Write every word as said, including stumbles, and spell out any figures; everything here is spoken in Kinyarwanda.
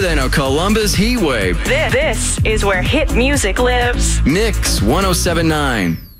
than a Columbus heat wave. This, this is where hit music lives. Mix one oh seven point nine.